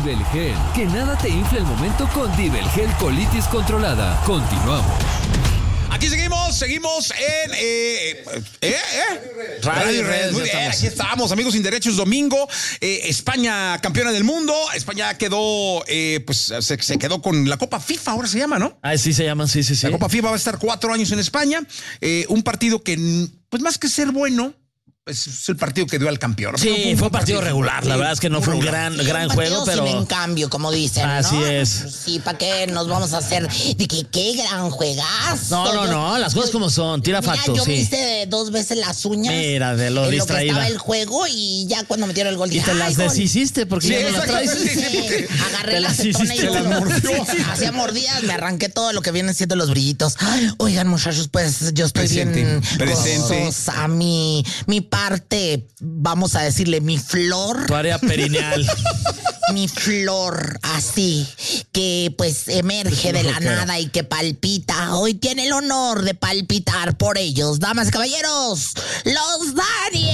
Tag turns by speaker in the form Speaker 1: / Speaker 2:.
Speaker 1: Dibelgel. Que nada te infle el momento con Dibelgel Colitis Controlada. Continuamos.
Speaker 2: Aquí seguimos en
Speaker 3: Radio y Redes.
Speaker 2: Muy bien, aquí estamos, amigos sin derechos, domingo. España campeona del mundo. España quedó, se quedó con la Copa FIFA, ahora se llama, ¿no?
Speaker 3: Ah, sí se llaman, sí.
Speaker 2: La Copa FIFA va a estar 4 años en España. Un partido que, pues más que ser bueno, es el partido que dio al campeón.
Speaker 3: Sí, fue un partido regular. La verdad es que no fue un gran juego, pero.
Speaker 4: Sin en cambio, como dicen.
Speaker 3: Así
Speaker 4: ¿no?
Speaker 3: es.
Speaker 4: Sí, ¿para qué nos vamos a hacer? De que qué gran juegazo.
Speaker 3: No, las cosas como son. Tira factos,
Speaker 4: yo
Speaker 3: sí.
Speaker 4: me hice 2 veces las uñas.
Speaker 3: Mira, de lo
Speaker 4: en
Speaker 3: distraída.
Speaker 4: Lo que estaba el juego y ya cuando metieron el gol
Speaker 3: Y te las deshiciste porque ya no las traes.
Speaker 4: Sí, agarré la acetona y
Speaker 2: las mordió.
Speaker 4: Hacía mordidas, me arranqué todo lo que vienen siendo los brillitos. Oigan, muchachos, pues yo estoy bien gozosa. Mi parte, vamos a decirle, mi flor.
Speaker 3: Tu área perineal.
Speaker 4: Mi flor, así, que pues emerge de la nada y que palpita. Hoy tiene el honor de palpitar por ellos, damas y caballeros, los Dani